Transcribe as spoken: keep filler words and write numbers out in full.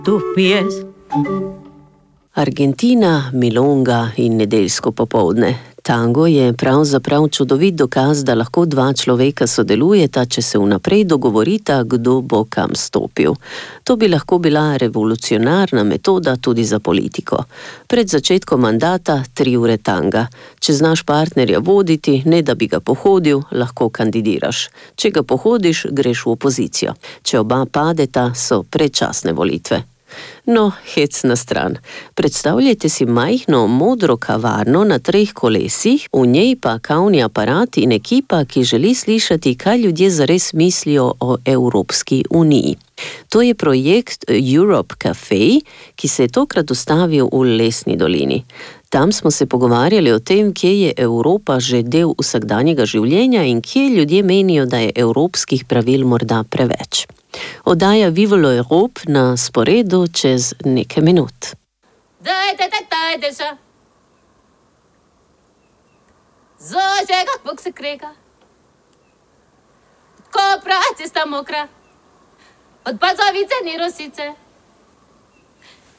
Tu pijes. Argentina, milonga in nedeljsko popoldne. Tango je pravzaprav čudovit dokaz, da lahko dva človeka sodelujeta, če se vnaprej dogovorita, kdo bo kam stopil. To bi lahko bila revolucionarna metoda tudi za politiko. Pred začetkom mandata tri ure tanga. Če znaš partnerja voditi, ne da bi ga pohodil, lahko kandidiraš. Če ga pohodiš, greš v opozicijo. Če oba padeta, so predčasne volitve. No, hec na stran. Predstavljajte si majhno modro kavarno na treh kolesih, v njej pa kavni aparat in ekipa, ki želi slišati, kaj ljudje zares mislijo o Evropski uniji. To je projekt Europe Cafe, ki se je tokrat ustavil v Lesni dolini. Tam smo se pogovarjali o tem, kje je Evropa že del vsakdanjega življenja in kje ljudje menijo, da je evropskih pravil morda preveč. Oddaja Vive l'Europe na sporedu čez nekaj minut. Dajte, dajte, dajte še. Zože, kak Bog se krega. Ko praci sta mokra. Od pazovice ni rosice.